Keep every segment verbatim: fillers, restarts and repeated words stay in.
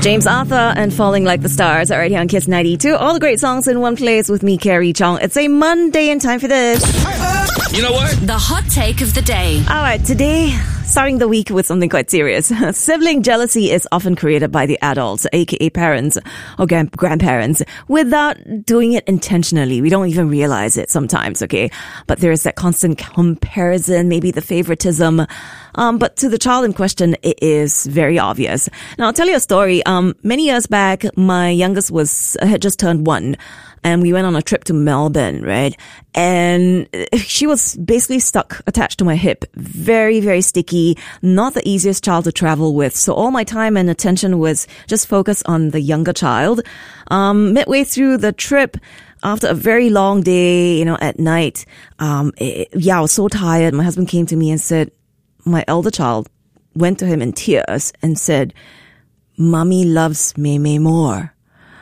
James Arthur and Falling Like the Stars are right here on Kiss ninety-two. All the great songs in one place with me, Carrie Chong. It's a Monday and time for this. You know what? The hot take of the day. All right, today, starting the week with something quite serious. Sibling jealousy is often created by the adults, aka parents or grand- grandparents, without doing it intentionally. We don't even realize it sometimes, okay? But there is that constant comparison, maybe the favoritism. Um, but to the child in question, it is very obvious. Now, I'll tell you a story. Um, many years back, my youngest was had just turned one. And we went on a trip to Melbourne, right? And she was basically stuck, attached to my hip. Very, very sticky. Not the easiest child to travel with. So all my time and attention was just focused on the younger child. Um, midway through the trip, after a very long day, you know, at night, um, it, yeah, I was so tired. My husband came to me and said, my elder child went to him in tears and said, "Mommy loves Mei more."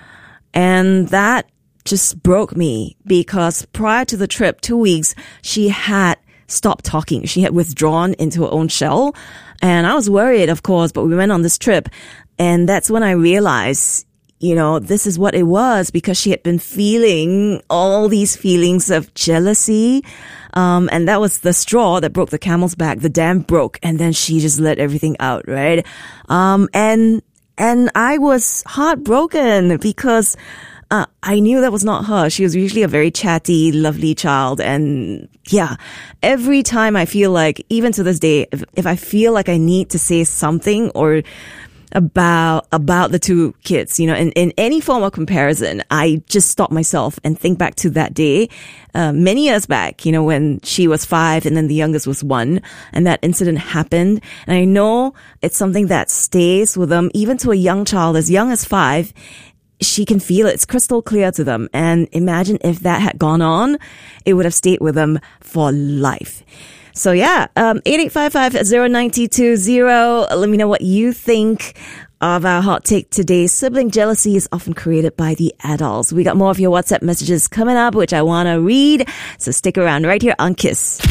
And that just broke me, because prior to the trip, two weeks, she had stopped talking. She had withdrawn into her own shell. And I was worried, of course, but we went on this trip. And that's when I realized, you know, this is what it was, because she had been feeling all these feelings of jealousy. Um, and that was the straw that broke the camel's back. The dam broke, and then she just let everything out, right? Um, and, and I was heartbroken because Uh, I knew that was not her. She was usually a very chatty, lovely child. And yeah, every time I feel like, even to this day, if, if I feel like I need to say something or about, about the two kids, you know, in, in any form of comparison, I just stop myself and think back to that day, uh, many years back, you know, when she was five and then the youngest was one, and that incident happened. And I know it's something that stays with them, even to a young child as young as five. She can feel it. It's crystal clear to them. And imagine if that had gone on, it would have stayed with them for life. So yeah, um, eight eight five five, zero nine two zero. Let me know what you think of our hot take today. Sibling jealousy is often created by the adults. We got more of your WhatsApp messages coming up, which I want to read. So stick around right here on Kiss.